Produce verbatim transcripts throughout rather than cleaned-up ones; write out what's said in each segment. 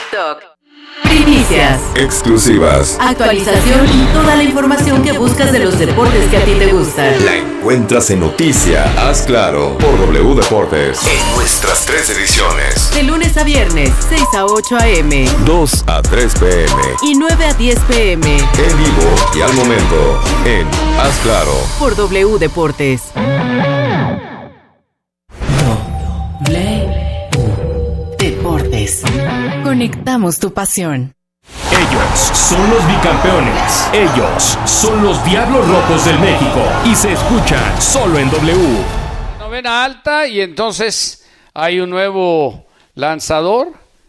TikTok. Primicias, exclusivas, actualización y toda la información que buscas de los deportes que a ti te gustan. La encuentras en Noticia, Haz Claro, por W Deportes. En nuestras tres ediciones. De lunes a viernes, seis a ocho a.m. dos a tres p.m. y nueve a diez p.m. En vivo y al momento, en Haz Claro. Por W Deportes. W Deportes. Conectamos tu pasión. Ellos son los bicampeones. Ellos son los Diablos Rojos del México. Y se escuchan solo en W. Novena alta y entonces hay un nuevo lanzador.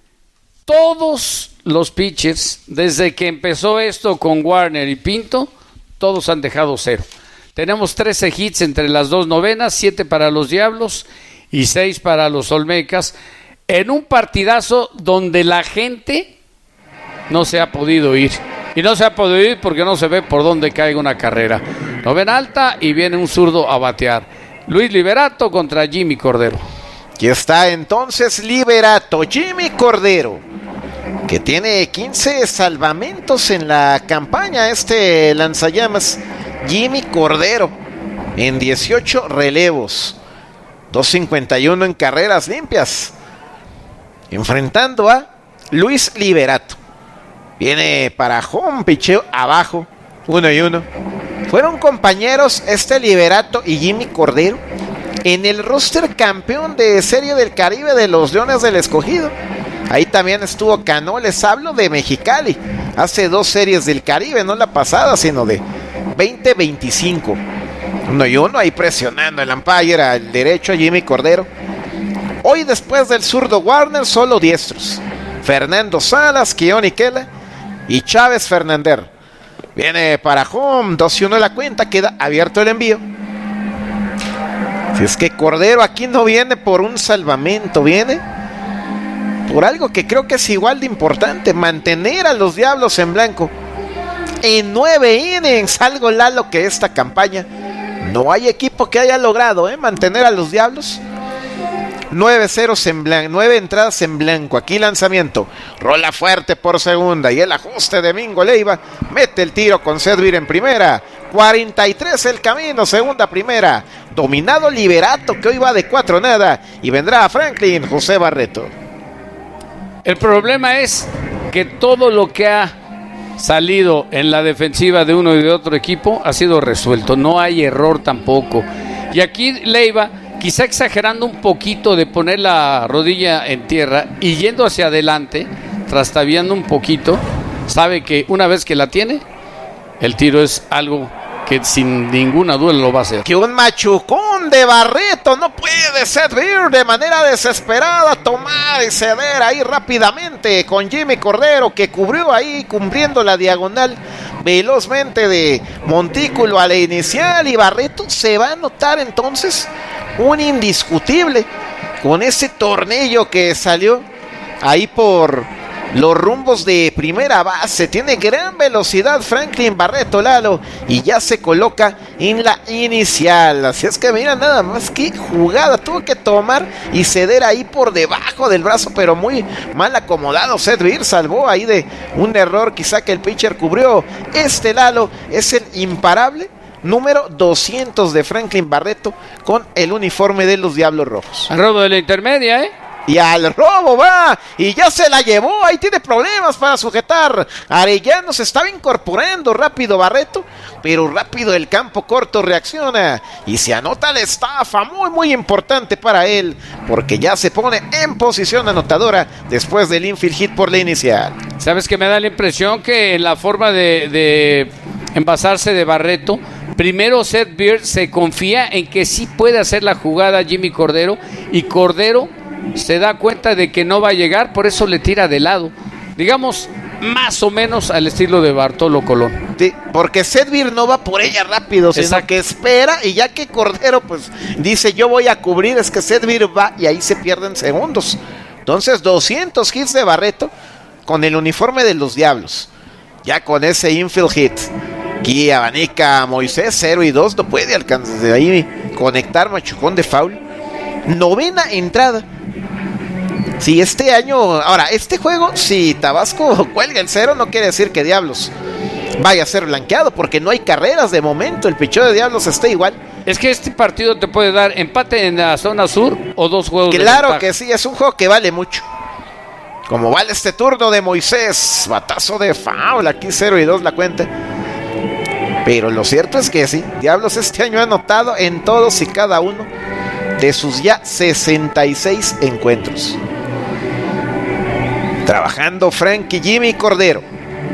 Todos los pitchers, desde que empezó esto con Warner y Pinto, todos han dejado cero. Tenemos trece hits entre las dos novenas, siete para los Diablos y seis para los Olmecas, en un partidazo donde la gente no se ha podido ir. Y no se ha podido ir porque no se ve por dónde caiga una carrera. Novena alta y viene un zurdo a batear. Luis Liberato contra Jimmy Cordero. Aquí está entonces Liberato, Jimmy Cordero, que tiene quince salvamentos en la campaña. Este lanzallamas, Jimmy Cordero, en dieciocho relevos, dos cincuenta y uno en carreras limpias, enfrentando a Luis Liberato. Viene para home, picheo abajo, uno y uno. Fueron compañeros este Liberato y Jimmy Cordero en el roster campeón de Serie del Caribe de los Leones del Escogido. Ahí también estuvo Cano, les hablo de Mexicali, hace dos series del Caribe, no la pasada, sino de veinte veinticinco. Uno y uno, ahí presionando el umpire al derecho a Jimmy Cordero. Hoy, después del zurdo Warner, solo diestros: Fernando Salas, Keoni Kela y Chávez Fernández. Viene para home, dos y uno la cuenta, queda abierto el envío. Si es que Cordero aquí no viene por un salvamento, viene por algo que creo que es igual de importante: mantener a los Diablos en blanco en nueve innings. Algo, Lalo, que esta campaña no hay equipo que haya logrado ¿eh? mantener a los Diablos. Nueve ceros en blanco, nueve entradas en blanco. Aquí lanzamiento, rola fuerte por segunda y el ajuste de Mingo Leiva mete el tiro con Sedvir en primera. cuarenta y tres el camino, segunda primera. Dominado Liberato, que hoy va de cuatro nada, y vendrá a Franklin José Barreto. El problema es que todo lo que ha salido en la defensiva de uno y de otro equipo ha sido resuelto. No hay error tampoco. Y aquí Leiva, quizá exagerando un poquito de poner la rodilla en tierra y yendo hacia adelante, trastabiando un poquito, sabe que una vez que la tiene, el tiro es algo que sin ninguna duda lo va a hacer. Que un machucón de Barreto no puede servir de manera desesperada, tomar y ceder ahí rápidamente con Jimmy Cordero, que cubrió ahí, cubriendo la diagonal velozmente de montículo a la inicial, y Barreto se va a notar entonces un indiscutible con ese tornillo que salió ahí por los rumbos de primera base. Tiene gran velocidad Franklin Barreto, Lalo, y ya se coloca en la inicial. Así es que mira nada más que jugada, tuvo que tomar y ceder ahí por debajo del brazo, pero muy mal acomodado. Sedvir salvó ahí de un error quizá que el pitcher cubrió. Este, Lalo, es el imparable número doscientos de Franklin Barreto con el uniforme de los Diablos Rojos. Al robo de la intermedia, ¿eh? Y al robo va, y ya se la llevó, ahí tiene problemas para sujetar. Arellano se estaba incorporando rápido Barreto, pero rápido el campo corto reacciona y se anota la estafa, muy muy importante para él, porque ya se pone en posición anotadora después del infield hit por la inicial. ¿Sabes qué me da la impresión? Que en la forma de, de envasarse de Barreto, primero Seth Beard se confía en que sí puede hacer la jugada Jimmy Cordero, y Cordero se da cuenta de que no va a llegar, por eso le tira de lado, digamos más o menos al estilo de Bartolo Colón. Sí, porque Sedvir no va por ella rápido, sino Exacto. que espera, y ya que Cordero pues dice yo voy a cubrir, es que Sedvir va y ahí se pierden segundos. Entonces doscientos hits de Barreto con el uniforme de los Diablos, ya con ese infield hit. Aquí abanica a Moisés, cero y dos, no puede alcanzar de ahí conectar, machucón de foul. Novena entrada. Si este año, ahora, este juego, si Tabasco cuelga el cero, no quiere decir que Diablos vaya a ser blanqueado, porque no hay carreras de momento. El picheo de Diablos está igual. Es que este partido te puede dar empate en la zona sur o dos juegos. Claro que sí, es un juego que vale mucho. Como vale este turno de Moisés, batazo de foul, aquí cero y dos la cuenta. Pero lo cierto es que sí, Diablos este año ha anotado en todos y cada uno de sus ya sesenta y seis encuentros. Trabajando Frankie Jimmy Cordero.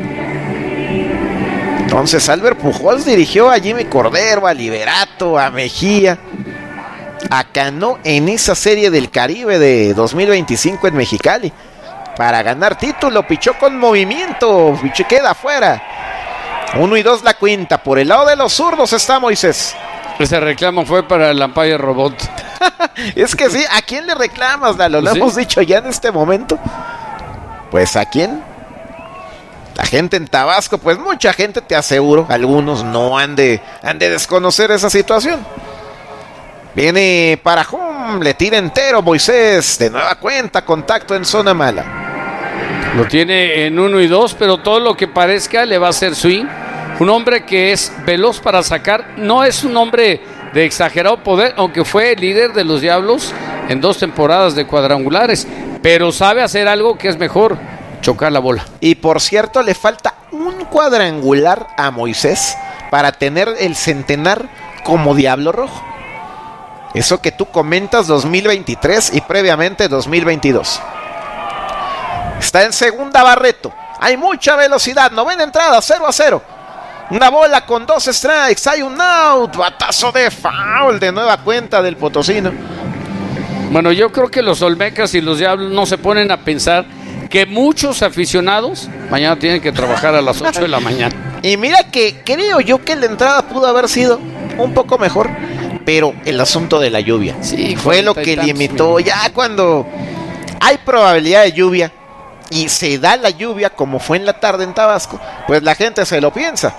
Entonces Albert Pujols dirigió a Jimmy Cordero, a Liberato, a Mejía, a Cano en esa serie del Caribe de dos mil veinticinco en Mexicali. Para ganar título, pichó con movimiento, pichó, queda afuera. Uno y dos la cuenta. Por el lado de los zurdos está Moisés. Ese reclamo fue para el umpire robot. Es que sí, ¿a quién le reclamas, Lalo? Lo ¿Sí? hemos dicho ya en este momento. Pues ¿a quién? La gente en Tabasco, pues mucha gente, te aseguro, algunos no han de, han de desconocer esa situación. Viene para home, le tira entero Moisés, de nueva cuenta, contacto en zona mala. Lo tiene en uno y dos, pero todo lo que parezca le va a hacer swing. Un hombre que es veloz para sacar, no es un hombre de exagerado poder, aunque fue el líder de los Diablos en dos temporadas de cuadrangulares, pero sabe hacer algo que es mejor, chocar la bola. Y por cierto, le falta un cuadrangular a Moisés para tener el centenar como Diablo Rojo. Eso que tú comentas dos mil veintitrés y previamente dos mil veintidós. Está en segunda Barreto. Hay mucha velocidad. Novena entrada, cero a cero. Una bola con dos strikes. Hay un out. Batazo de foul de nueva cuenta del potosino. Bueno, yo creo que los Olmecas y los Diablos no se ponen a pensar que muchos aficionados mañana tienen que trabajar a las ocho de la mañana. Y mira que creo yo que la entrada pudo haber sido un poco mejor, pero el asunto de la lluvia sí, fue lo que limitó. Minutos. Ya cuando hay probabilidad de lluvia y se da la lluvia como fue en la tarde en Tabasco, pues la gente se lo piensa.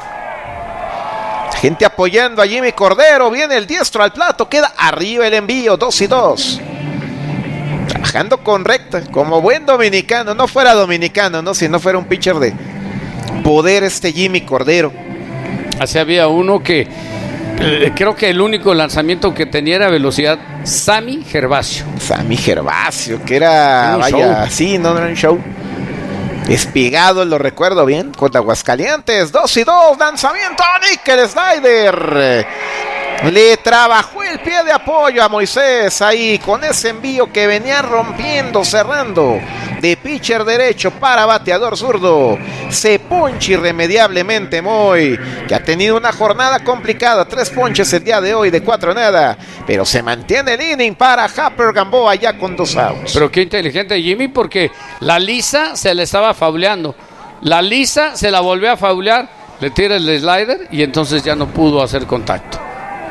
Gente apoyando a Jimmy Cordero, viene el diestro al plato, queda arriba el envío, dos y dos. Trabajando con recta, como buen dominicano, no fuera dominicano, no, si no fuera un pitcher de poder este Jimmy Cordero. Así había uno que eh, creo que el único lanzamiento que tenía era velocidad, Sammy Gervasio. Sammy Gervasio, que era, un vaya, show. sí, no era un show. Espigado, lo recuerdo bien, contra Aguascalientes, dos y dos, lanzamiento a Nickel Snyder. Le trabajó el pie de apoyo a Moisés ahí con ese envío que venía rompiendo, cerrando de pitcher derecho para bateador zurdo. Se poncha irremediablemente Moy, que ha tenido una jornada complicada, tres ponches el día de hoy de cuatro nada, pero se mantiene el inning para Harper Gamboa ya con dos outs. Pero qué inteligente Jimmy, porque la lisa se le estaba fauleando, la lisa se la volvió a faulear, le tira el slider y entonces ya no pudo hacer contacto.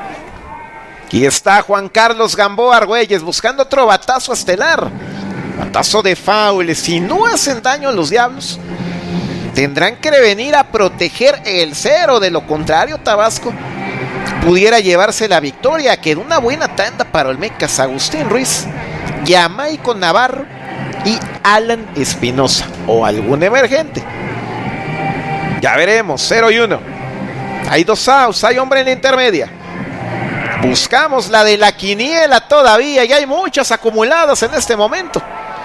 Aquí está Juan Carlos Gamboa Argüelles buscando otro batazo estelar. Batazo de foul. Si no hacen daño los Diablos, tendrán que venir a proteger el cero. De lo contrario, Tabasco pudiera llevarse la victoria. Quedó una buena tanda para Olmecas. Agustín Ruiz, Yamaico Navarro y Alan Espinosa. O algún emergente. Ya veremos. cero y uno. Hay dos outs. Hay hombre en la intermedia. Buscamos la de la quiniela todavía y hay muchas acumuladas en este momento.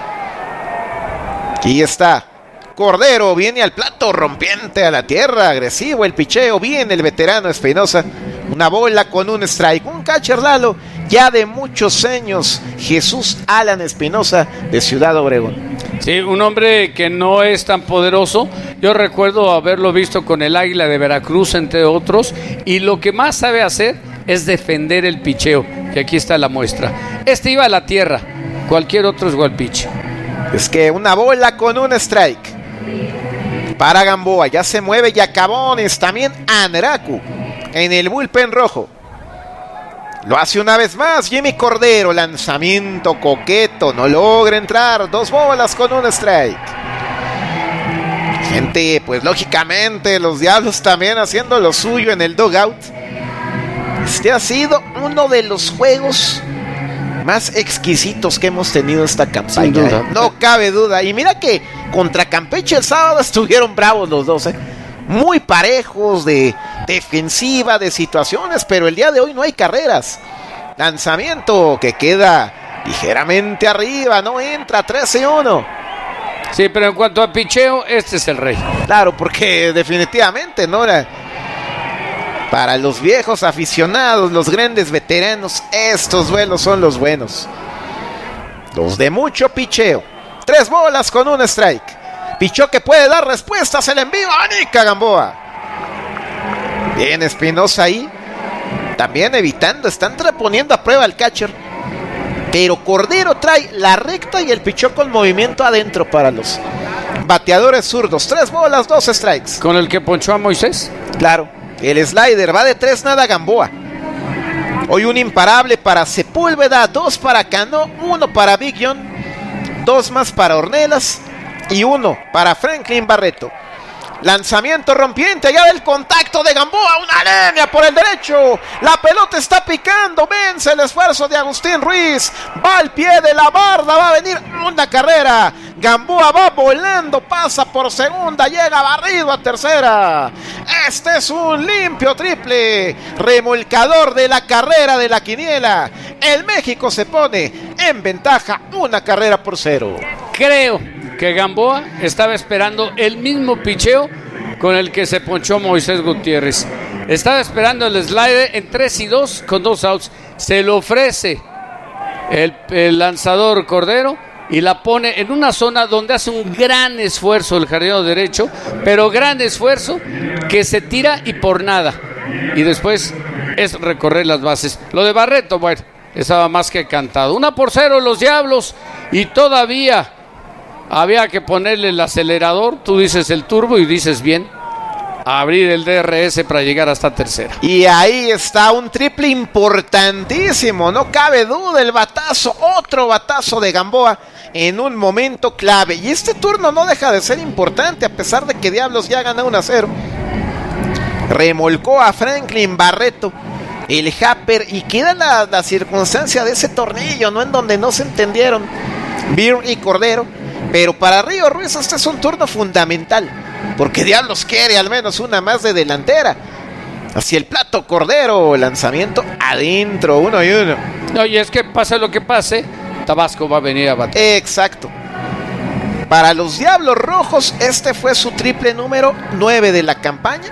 Aquí está Cordero, viene al plato, rompiente a la tierra, agresivo el picheo, viene el veterano Espinosa. Una bola con un strike, un catcher Lalo ya de muchos años, Jesús Alan Espinosa de Ciudad Obregón. Sí, un hombre que no es tan poderoso. Yo recuerdo haberlo visto con el Águila de Veracruz, entre otros, y lo que más sabe hacer es defender el picheo, que aquí está la muestra. Este iba a la tierra, cualquier otro es igual pitch. Es que una bola con un strike para Gamboa, ya se mueve Yacabones, también Anraku en el bullpen rojo. Lo hace una vez más Jimmy Cordero, lanzamiento coqueto, no logra entrar, dos bolas con un strike. Gente, pues lógicamente los Diablos también haciendo lo suyo en el dugout. Este ha sido uno de los juegos más exquisitos que hemos tenido esta campaña. Sin duda. ¿eh? No cabe duda. Y mira que contra Campeche el sábado estuvieron bravos los dos, ¿eh? Muy parejos de defensiva, de situaciones, pero el día de hoy no hay carreras. Lanzamiento que queda ligeramente arriba, no entra, trece uno. Sí, pero en cuanto a picheo, este es el rey. Claro, porque definitivamente, ¿no? Era para los viejos aficionados, los grandes veteranos, estos duelos son los buenos. Los de mucho picheo. Tres bolas con un strike. Pichó que puede dar respuestas, el envío a Nica Gamboa. Bien Espinosa ahí. También evitando, están poniendo a prueba al catcher. Pero Cordero trae la recta y el pichó con movimiento adentro para los bateadores zurdos. Tres bolas, dos strikes. ¿Con el que ponchó a Moisés? Claro, el slider va de tres nada Gamboa. Hoy un imparable para Sepúlveda, dos para Cano, uno para Big John, dos más para Ornelas y uno para Franklin Barreto. Lanzamiento rompiente, allá del contacto de Gamboa, una línea por el derecho, la pelota está picando, vence el esfuerzo de Agustín Ruiz, va al pie de la barda, va a venir una carrera, Gamboa va volando, pasa por segunda, llega barrido a tercera, este es un limpio triple, remolcador de la carrera de la quiniela, el México se pone en ventaja, una carrera por cero. Creo que Gamboa estaba esperando el mismo picheo con el que se ponchó Moisés Gutiérrez. Estaba esperando el slider en tres y dos con dos outs. Se lo ofrece el, el lanzador Cordero y la pone en una zona donde hace un gran esfuerzo el jardinero derecho, pero gran esfuerzo que se tira y por nada. Y después es recorrer las bases. Lo de Barreto, bueno, estaba más que cantado. Una por cero los Diablos y todavía había que ponerle el acelerador, tú dices el turbo y dices bien, abrir el D R S para llegar hasta tercera. Y ahí está un triple importantísimo, no cabe duda, el batazo, otro batazo de Gamboa en un momento clave. Y este turno no deja de ser importante a pesar de que Diablos ya gana uno a cero. Remolcó a Franklin Barreto, el Happer, y queda la, la circunstancia de ese tornillo, ¿no? En donde no se entendieron Beer y Cordero. Pero para Río Ruiz este es un turno fundamental, porque Diablos quiere al menos una más de delantera. Hacia el plato Cordero, lanzamiento adentro, uno y uno. No, y es que pase lo que pase, Tabasco va a venir a bater. Exacto. Para los Diablos Rojos, este fue su triple número nueve de la campaña.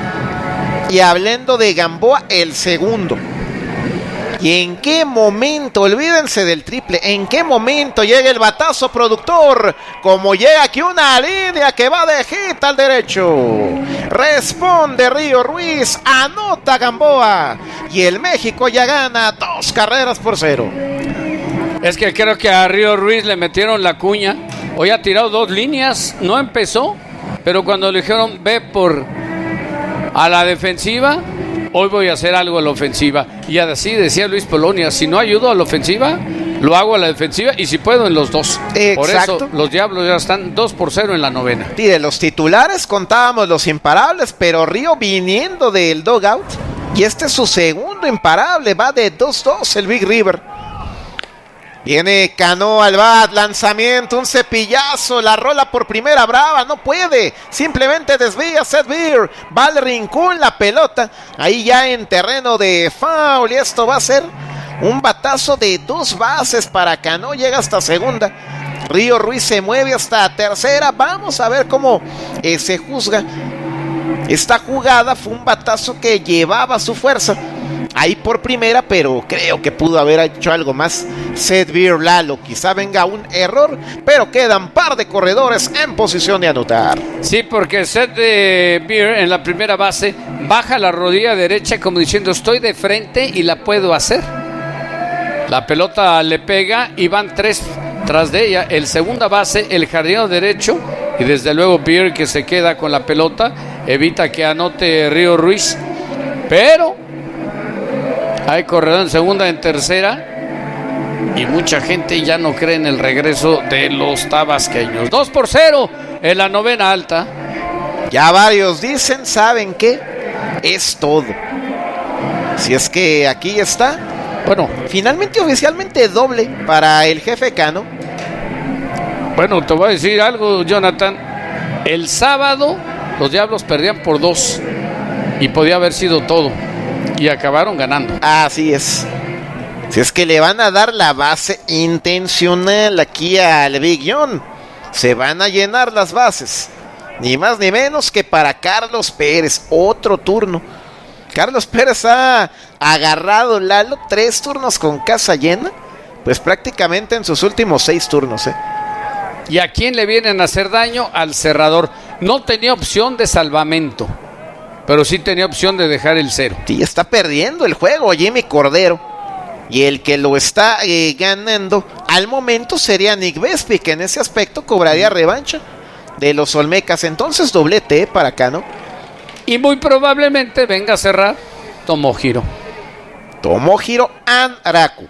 Y hablando de Gamboa, el segundo. ¿Y en qué momento, olvídense del triple, en qué momento llega el batazo productor? Como llega aquí una línea que va de hit al derecho. Responde Río Ruiz, anota Gamboa. Y el México ya gana dos carreras por cero. Es que creo que a Río Ruiz le metieron la cuña. Hoy ha tirado dos líneas, no empezó, pero cuando le dijeron ve por a la defensiva, hoy voy a hacer algo a la ofensiva. Y así decía Luis Polonia, si no ayudo a la ofensiva, lo hago a la defensiva y si puedo en los dos. Exacto. Por eso los Diablos ya están dos por cero en la novena. Y de los titulares contábamos los imparables, pero Río viniendo del dugout. Y este es su segundo imparable, va de dos dos el Big River. Viene Cano al bat, lanzamiento, un cepillazo, la rola por primera brava, no puede, simplemente desvía Seth Beer, va al rincón la pelota, ahí ya en terreno de foul, y esto va a ser un batazo de dos bases para Cano, llega hasta segunda, Río Ruiz se mueve hasta tercera, vamos a ver cómo eh, se juzga esta jugada, fue un batazo que llevaba su fuerza, ahí por primera, pero creo que pudo haber hecho algo más Seth Beer Lalo. Quizá venga un error, pero quedan par de corredores en posición de anotar. Sí, porque Seth eh, Beer en la primera base baja la rodilla derecha como diciendo estoy de frente y la puedo hacer. La pelota le pega y van tres tras de ella. El segunda base, el jardinero derecho, y desde luego Beer que se queda con la pelota, evita que anote Río Ruiz. Pero hay corredor en segunda, en tercera. Y mucha gente ya no cree en el regreso de los tabasqueños. dos por cero en la novena alta. Ya varios dicen, ¿saben qué? Es todo. Si es que aquí está Bueno, finalmente oficialmente doble para el jefe Cano. Bueno, te voy a decir algo, Jonathan. El sábado los Diablos perdían por dos y podía haber sido todo y acabaron ganando. Así es. Si es que le van a dar la base intencional aquí al Big John, se van a llenar las bases, ni más ni menos que para Carlos Pérez. Otro turno. Carlos Pérez ha agarrado, Lalo, tres turnos con casa llena, pues prácticamente en sus últimos seis turnos, ¿eh? ¿Y a quién le vienen a hacer daño? Al cerrador. No tenía opción de salvamento, pero sí tenía opción de dejar el cero. Sí, está perdiendo el juego Jimmy Cordero. Y el que lo está eh, ganando al momento sería Nick Vespi, que en ese aspecto cobraría revancha de los Olmecas. Entonces doblete eh, para acá, ¿no? Y muy probablemente venga a cerrar Tomohiro. Tomohiro Anraku.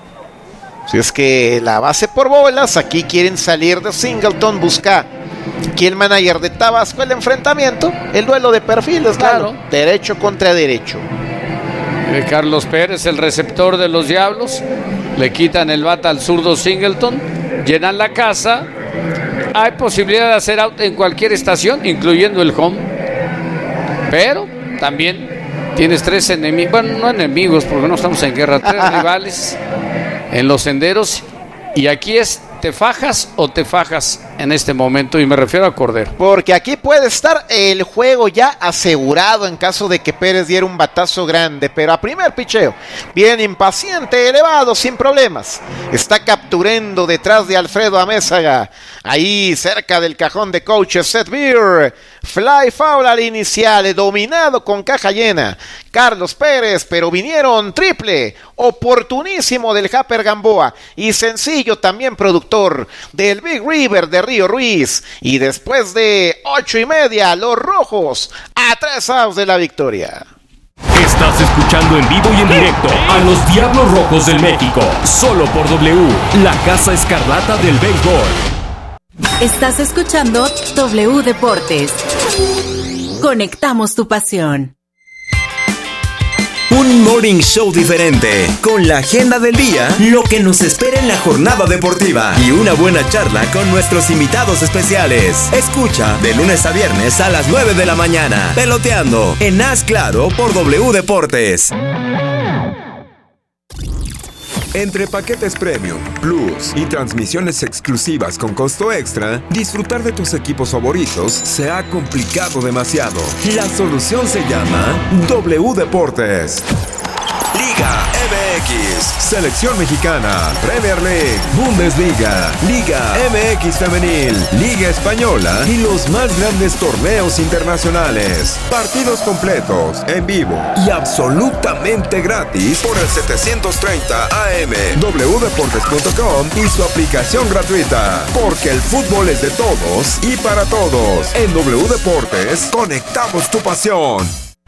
Si es que la base por bolas, aquí quieren salir de Singleton, busca aquí el manager de Tabasco el enfrentamiento, el duelo de perfiles, claro, derecho contra derecho. Eh, Carlos Pérez, el receptor de los Diablos, le quitan el bat al zurdo Singleton, llenan la casa, hay posibilidad de hacer out en cualquier estación, incluyendo el home, pero también tienes tres enemigos, bueno, no enemigos porque no estamos en guerra, tres rivales en los senderos, y aquí es te fajas o te fajas en este momento, y me refiero a Cordero. Porque aquí puede estar el juego ya asegurado en caso de que Pérez diera un batazo grande, pero a primer picheo, bien impaciente, elevado, sin problemas. Está capturando detrás de Alfredo Amézaga, ahí cerca del cajón de coaches, Seth Beer. Fly foul al inicial, dominado con caja llena. Carlos Pérez, pero vinieron triple, oportunísimo del Japper Gamboa, y sencillo también productor del Big River de Río Ruiz. Y después de ocho y media, los rojos a tres outs de la victoria. Estás escuchando en vivo y en directo a los Diablos Rojos del México, solo por W, la Casa Escarlata del béisbol. Estás escuchando W Deportes. Conectamos tu pasión. Un morning show diferente, con la agenda del día, lo que nos espera en la jornada deportiva y una buena charla con nuestros invitados especiales. Escucha de lunes a viernes a las nueve de la mañana, Peloteando en Haz Claro por W Deportes. Entre paquetes Premium, Plus y transmisiones exclusivas con costo extra, disfrutar de tus equipos favoritos se ha complicado demasiado. La solución se llama W Deportes. Liga M X, Selección Mexicana, Premier League, Bundesliga, Liga M X Femenil, Liga Española y los más grandes torneos internacionales. Partidos completos, en vivo y absolutamente gratis por el setecientos treinta A M, w deportes punto com y su aplicación gratuita. Porque el fútbol es de todos y para todos. En W Deportes, conectamos tu pasión.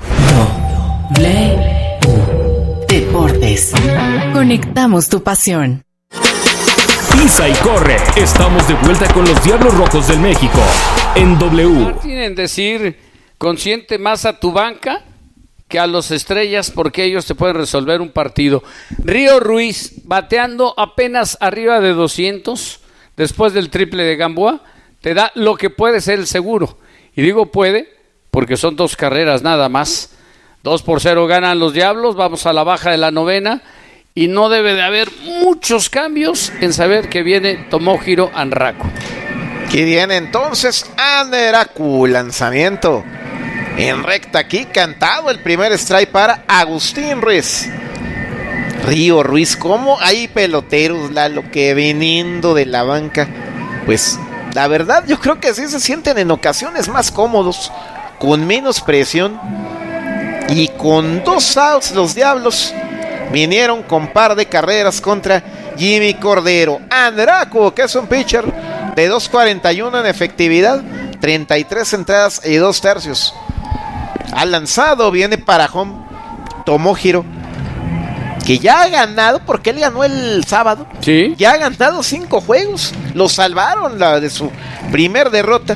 W Deportes. Conectamos tu pasión. Pisa y corre. Estamos de vuelta con los Diablos Rojos del México en W. Tienen decir, consiente más a tu banca que a los estrellas, porque ellos te pueden resolver un partido. Río Ruiz bateando apenas arriba de doscientos después del triple de Gamboa, te da lo que puede ser el seguro. Y digo puede porque son dos carreras nada más. Dos por cero ganan los Diablos, vamos a la baja de la novena y no debe de haber muchos cambios en saber que viene Tomohiro Anraku. Aquí viene entonces Anraku, lanzamiento en recta aquí, cantado el primer strike para Agustín Ruiz. Río Ruiz, ¿cómo hay peloteros, Lalo, que viniendo de la banca? Pues la verdad yo creo que sí se sienten en ocasiones más cómodos, con menos presión. Y con dos outs los Diablos vinieron con par de carreras contra Jimmy Cordero. Anraku, que es un pitcher de dos cuarenta y uno en efectividad, treinta y tres entradas y dos tercios. Ha lanzado, viene para home Tomohiro, que ya ha ganado, porque él ganó el sábado. Sí. Ya ha ganado cinco juegos. Lo salvaron la de su primer derrota.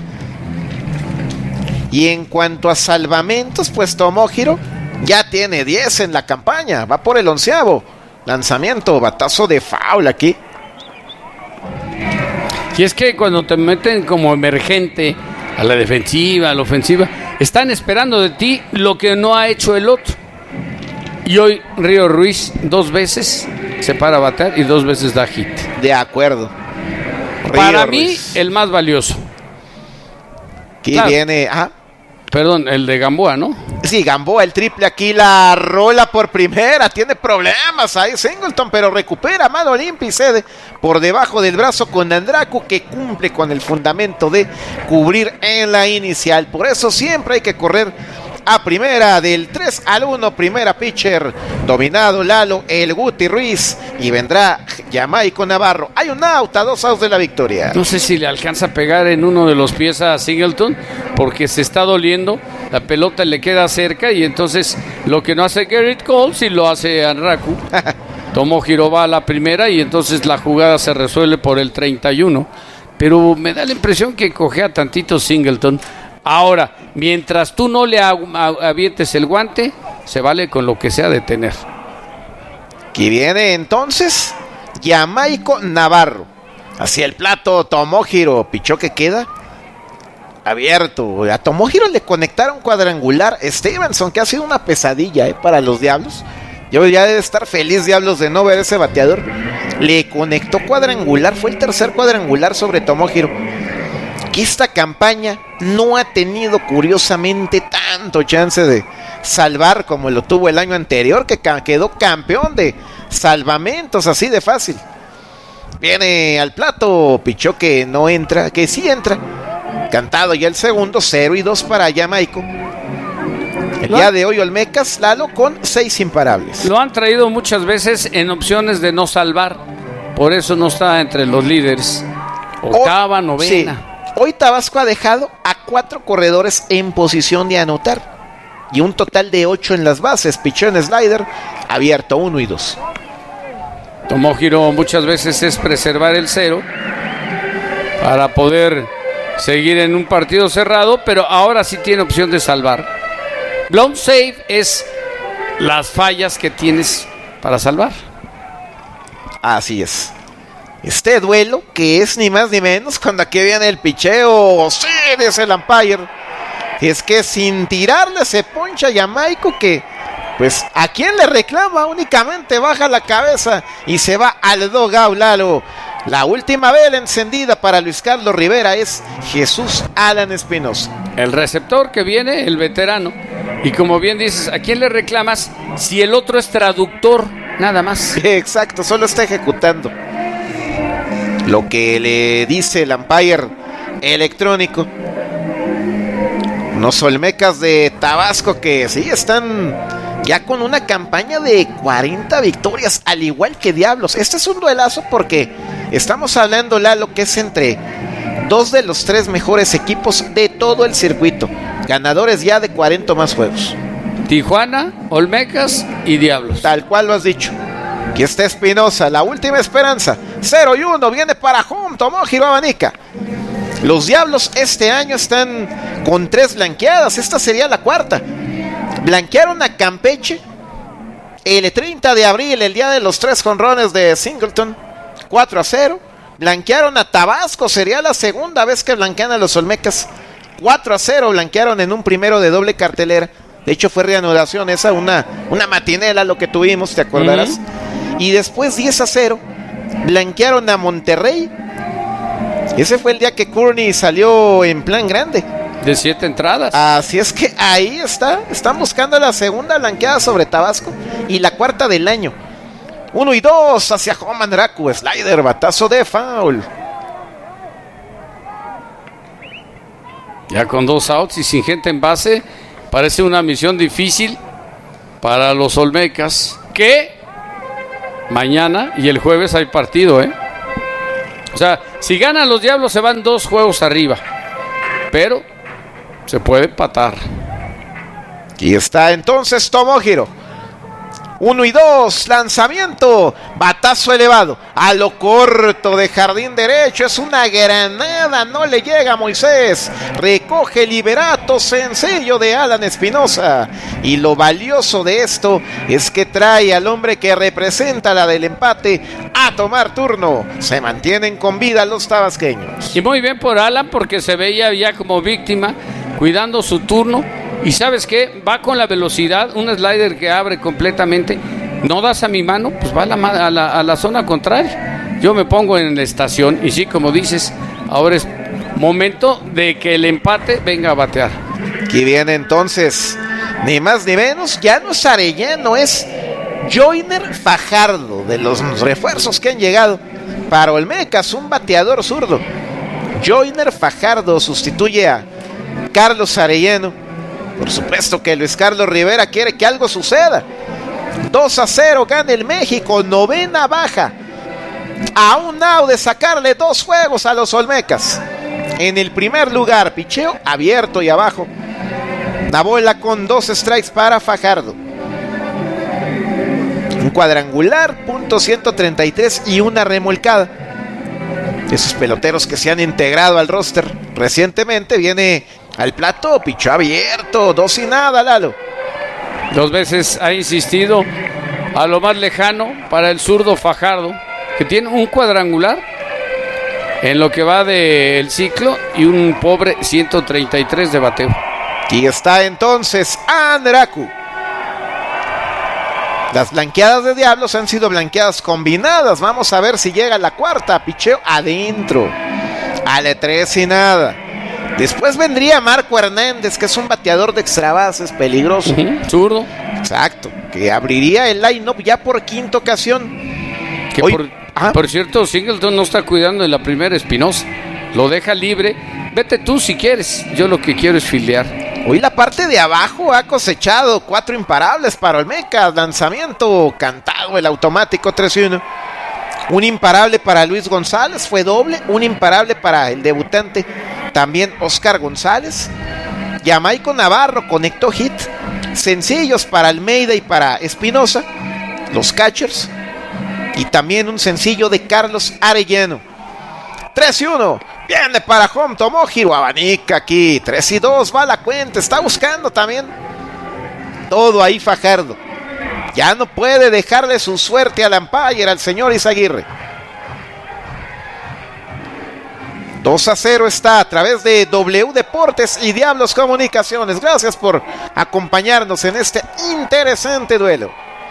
Y en cuanto a salvamentos, pues Tomohiro ya tiene diez en la campaña, va por el onceavo. Lanzamiento, batazo de foul aquí. Y es que cuando te meten como emergente a la defensiva, a la ofensiva, están esperando de ti lo que no ha hecho el otro. Y hoy Río Ruiz dos veces se para a batear y dos veces da hit. De acuerdo. Río Para Ruiz. mí, el más valioso. Aquí Claro. viene... Ah, Perdón, el de Gamboa, ¿no? sí, Gamboa, el triple aquí, la rola por primera, tiene problemas ahí Singleton, pero recupera mano limpia y cede por debajo del brazo con Andraku, que cumple con el fundamento de cubrir en la inicial. Por eso siempre hay que correr a primera, del tres al uno, primera pitcher, dominado Lalo, el Guti Ruiz, y vendrá Jamaico Navarro. Hay un out, a dos outs de la victoria. No sé si le alcanza a pegar en uno de los pies a Singleton, porque se está doliendo, la pelota le queda cerca, y entonces lo que no hace Garrett Cole, sí lo hace Andraku. Tomó giro va a la primera, y entonces la jugada se resuelve por el treinta y uno. Pero me da la impresión que cojea tantito Singleton. Ahora, mientras tú no le avientes el guante, se vale con lo que sea de tener. Aquí viene entonces Jamaico Navarro. Hacia el plato, Tomohiro. Pichó que queda abierto. A Tomohiro le conectaron cuadrangular Stevenson, que ha sido una pesadilla eh, para los Diablos. Yo ya debe estar feliz Diablos de no ver ese bateador. Le conectó cuadrangular. Fue el tercer cuadrangular sobre Tomohiro. Que esta campaña no ha tenido curiosamente tanto chance de salvar como lo tuvo el año anterior, que ca- quedó campeón de salvamentos así de fácil. Viene al plato, pichó que no entra, que sí entra. Cantado ya el segundo, cero y dos para Jamaico. El día de hoy Olmecas, Lalo, con seis imparables. Lo han traído muchas veces en opciones de no salvar, por eso no está entre los líderes. Octava, novena. Sí. Hoy Tabasco ha dejado a cuatro corredores en posición de anotar y un total de ocho en las bases. Pichó en slider, abierto uno y dos. Tomohiro muchas veces es preservar el cero para poder seguir en un partido cerrado, pero ahora sí tiene opción de salvar. Blown save es las fallas que tienes para salvar. Así es. Este duelo, que es ni más ni menos cuando aquí viene el picheo, sí, dice el umpire, es que sin tirarle se poncha a Jamaico, que pues a quien le reclama únicamente baja la cabeza y se va al dogout. Lalo. La última vela encendida para Luis Carlos Rivera es Jesús Alan Espinosa. El receptor que viene, el veterano, y como bien dices, ¿a quién le reclamas si el otro es traductor? Nada más. Exacto, solo está ejecutando lo que le dice el umpire electrónico. Unos Olmecas de Tabasco que sí están ya con una campaña de cuarenta victorias, al igual que Diablos. Este es un duelazo porque estamos hablando, Lalo, que es entre dos de los tres mejores equipos de todo el circuito, ganadores ya de cuarenta o más juegos. Tijuana, Olmecas y Diablos. Tal cual lo has dicho. Aquí está Espinosa, la última esperanza. cero y uno, viene para home, Tomohiro abanica. Los Diablos este año están con tres blanqueadas. Esta sería la cuarta. Blanquearon a Campeche el treinta de abril, el día de los tres jonrones de Singleton, cuatro a cero. Blanquearon a Tabasco, sería la segunda vez que blanquean a los Olmecas. cuatro a cero blanquearon en un primero de doble cartelera. De hecho fue reanudación esa, una, una matinela lo que tuvimos, ¿te acordarás? Uh-huh. Y después diez a cero blanquearon a Monterrey. Ese fue el día que Courtney salió en plan grande. De siete entradas. Así es que ahí está. Están buscando la segunda blanqueada sobre Tabasco y la cuarta del año. Uno y dos hacia home Andraku. Slider, batazo de foul. Ya con dos outs y sin gente en base, parece una misión difícil para los Olmecas. Que mañana y el jueves hay partido, ¿eh? O sea, si ganan los Diablos se van dos juegos arriba. Pero se puede empatar. Aquí está entonces Tomohiro. Uno y dos, lanzamiento, batazo elevado, a lo corto de jardín derecho, es una granada, no le llega a Moisés, recoge Liberato, sencillo de Alan Espinosa, y lo valioso de esto es que trae al hombre que representa la del empate a tomar turno, se mantienen con vida los tabasqueños. Y muy bien por Alan, porque se veía ya como víctima, cuidando su turno. Y ¿sabes qué? Va con la velocidad, un slider que abre completamente. No das a mi mano, pues va a la, a la, a la zona contraria. Yo me pongo en la estación y sí, como dices, ahora es momento de que el empate venga a batear. Aquí viene entonces, ni más ni menos, ya no es Arellano, es Joiner Fajardo, de los refuerzos que han llegado para Olmecas, un bateador zurdo. Joiner Fajardo sustituye a Carlos Arellano. Por supuesto que Luis Carlos Rivera quiere que algo suceda. dos a cero gana el México, novena baja. A un out de sacarle dos juegos a los Olmecas. En el primer lugar, picheo abierto y abajo. La bola con dos strikes para Fajardo. Un cuadrangular, punto ciento treinta y tres y una remolcada. Esos peloteros que se han integrado al roster recientemente, viene al plato, pichó abierto, dos y nada, Lalo. Dos veces ha insistido a lo más lejano para el zurdo Fajardo, que tiene un cuadrangular en lo que va del ciclo y un pobre ciento treinta y tres de bateo. Aquí está entonces Andraku. Las blanqueadas de Diablos han sido blanqueadas combinadas. Vamos a ver si llega la cuarta. Picheo adentro. Ale tres y nada. Después vendría Marco Hernández, que es un bateador de extra bases peligroso. Uh-huh. Zurdo. Exacto. Que abriría el line-up ya por quinta ocasión. Que Hoy, por, por cierto, Singleton no está cuidando en la primera Espinosa. Lo deja libre. Vete tú si quieres. Yo lo que quiero es fildear. Hoy la parte de abajo ha cosechado cuatro imparables para Olmecas. Lanzamiento cantado, el automático tres y uno. Un imparable para Luis González, fue doble. Un imparable para el debutante, también Oscar González. Jamaico Navarro conectó hit. Sencillos para Almeida y para Espinosa, los catchers. Y también un sencillo de Carlos Arellano. tres y uno. Viene para home, Tomohiro, abanica aquí. tres y dos, va la cuenta. Está buscando también todo ahí Fajardo. Ya no puede dejarle su suerte al umpire, al señor Izaguirre. dos a cero está a través de W Deportes y Diablos Comunicaciones. Gracias por acompañarnos en este interesante duelo.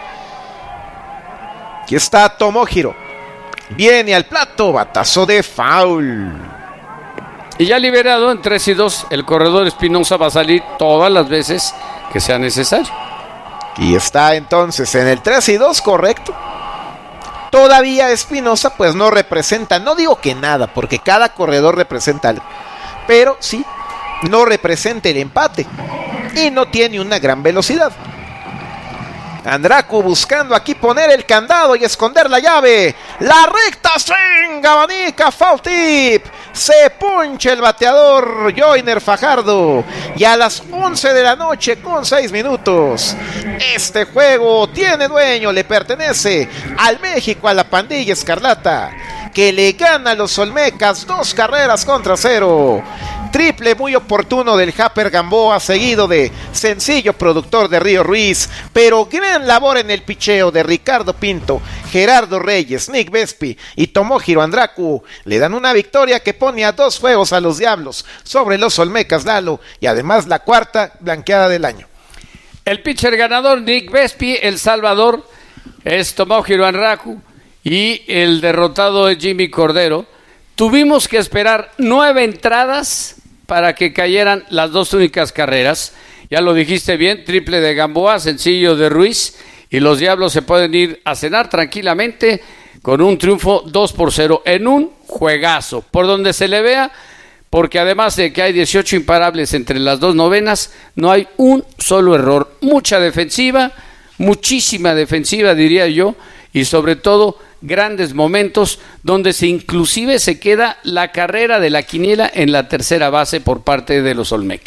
Aquí está Tomohiro. Viene al plato, batazo de foul. Y ya liberado en tres y dos, el corredor Espinosa va a salir todas las veces que sea necesario. Y está entonces en el tres y dos, correcto. Todavía Espinosa pues no representa, no digo que nada, porque cada corredor representa algo, pero sí, no representa el empate y no tiene una gran velocidad. Andraku buscando aquí poner el candado y esconder la llave. La recta swing, abanica, foul tip. Se puncha el bateador Joiner Fajardo. Y a las once de la noche con seis minutos. Este juego tiene dueño, le pertenece al México, a la pandilla escarlata, que le gana a los Olmecas dos carreras contra cero. Triple muy oportuno del Japper Gamboa, seguido de sencillo productor de Río Ruiz, pero gran labor en el picheo de Ricardo Pinto, Gerardo Reyes, Nick Vespi y Tomohiro Andraku. Le dan una victoria que pone a dos juegos a los Diablos sobre los Olmecas, Lalo, y además la cuarta blanqueada del año. El pitcher ganador Nick Vespi, el salvador es Tomohiro Andraku y el derrotado es Jimmy Cordero. Tuvimos que esperar nueve entradas para que cayeran las dos únicas carreras. Ya lo dijiste bien, triple de Gamboa, sencillo de Ruiz, y los Diablos se pueden ir a cenar tranquilamente con un triunfo dos por cero en un juegazo, por donde se le vea, porque además de que hay dieciocho imparables entre las dos novenas, no hay un solo error. Mucha defensiva, muchísima defensiva diría yo, y sobre todo grandes momentos donde se inclusive se queda la carrera de la quiniela en la tercera base por parte de los Olmecas.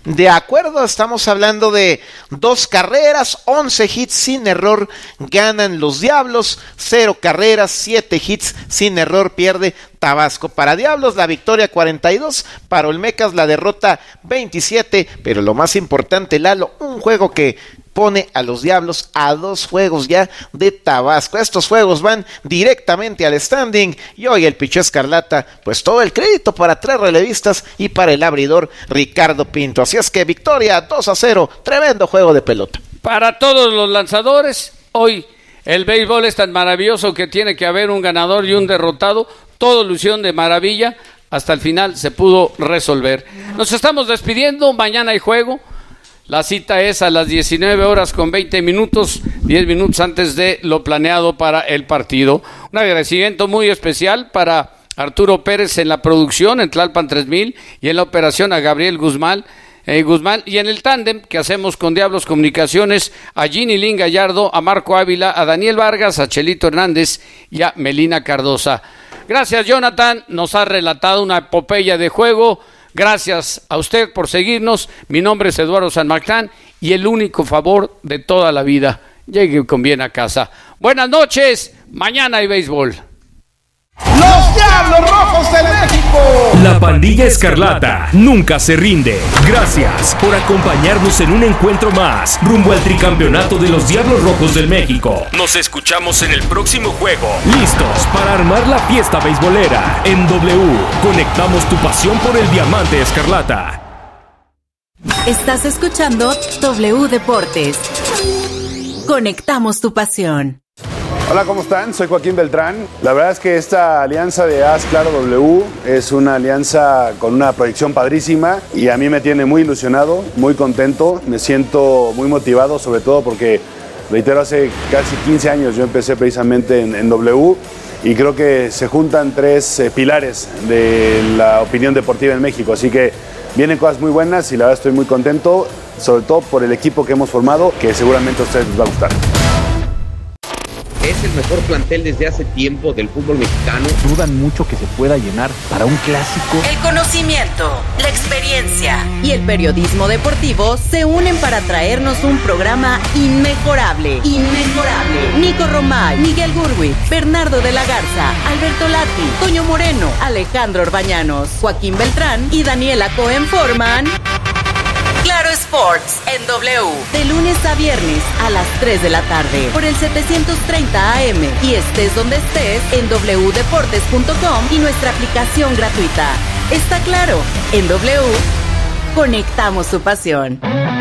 De acuerdo, estamos hablando de dos carreras, once hits sin error, ganan los Diablos, cero carreras, siete hits sin error, pierde Tabasco. Para Diablos la victoria cuarenta y dos, para Olmecas la derrota veintisiete, pero lo más importante, Lalo, un juego que pone a los Diablos a dos juegos ya de Tabasco. Estos juegos van directamente al standing y hoy el pichó Escarlata, pues todo el crédito para tres relevistas y para el abridor Ricardo Pinto. Así es que victoria dos a cero, tremendo juego de pelota. Para todos los lanzadores, hoy el béisbol es tan maravilloso que tiene que haber un ganador y un derrotado. Todo ilusión de maravilla, hasta el final se pudo resolver. Nos estamos despidiendo, mañana hay juego. La cita es a las diecinueve horas con veinte minutos, diez minutos antes de lo planeado para el partido. Un agradecimiento muy especial para Arturo Pérez en la producción, en Tlalpan tres mil, y en la operación a Gabriel Guzmán, eh, Guzmán y en el tándem que hacemos con Diablos Comunicaciones, a Ginny Lin Gallardo, a Marco Ávila, a Daniel Vargas, a Chelito Hernández y a Melina Cardosa. Gracias, Jonathan, nos ha relatado una epopeya de juego. Gracias a usted por seguirnos. Mi nombre es Eduardo San Martín y el único favor de toda la vida, llegue con bien a casa. Buenas noches, mañana hay béisbol. ¡Los Diablos Rojos de México! La pandilla Escarlata nunca se rinde. Gracias por acompañarnos en un encuentro más rumbo al tricampeonato de los Diablos Rojos del México. Nos escuchamos en el próximo juego. Listos para armar la fiesta beisbolera. En W, conectamos tu pasión por el diamante Escarlata. Estás escuchando W Deportes. Conectamos tu pasión. Hola, ¿cómo están? Soy Joaquín Beltrán. La verdad es que esta alianza de Haz Claro W es una alianza con una proyección padrísima y a mí me tiene muy ilusionado, muy contento, me siento muy motivado, sobre todo porque, reitero, hace casi quince años yo empecé precisamente en, en W y creo que se juntan tres eh, pilares de la opinión deportiva en México, así que vienen cosas muy buenas y la verdad estoy muy contento, sobre todo por el equipo que hemos formado, que seguramente a ustedes les va a gustar. Es el mejor plantel desde hace tiempo del fútbol mexicano. Dudan mucho que se pueda llenar para un clásico. El conocimiento, la experiencia y el periodismo deportivo se unen para traernos un programa inmejorable. Inmejorable. Nico Romay, Miguel Gurwi, Bernardo de la Garza, Alberto Lati, Toño Moreno, Alejandro Orbañanos, Joaquín Beltrán y Daniela Cohen forman Claro Sports en W, de lunes a viernes a las tres de la tarde por el setecientos treinta A M y estés donde estés en doble u deportes punto com y nuestra aplicación gratuita. Está claro, en W conectamos su pasión.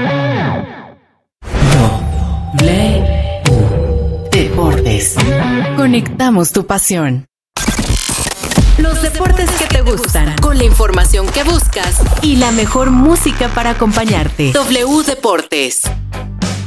W Deportes. Conectamos tu pasión. Los deportes que te gustan, con la información que buscas y la mejor música para acompañarte. W Deportes.